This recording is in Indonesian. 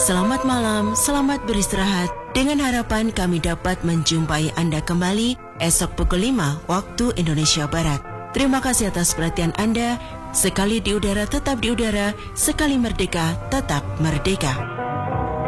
Selamat malam, selamat beristirahat. Dengan harapan kami dapat menjumpai Anda kembali esok pukul 5 waktu Indonesia Barat. Terima kasih atas perhatian Anda. Sekali di udara tetap di udara, sekali merdeka tetap merdeka.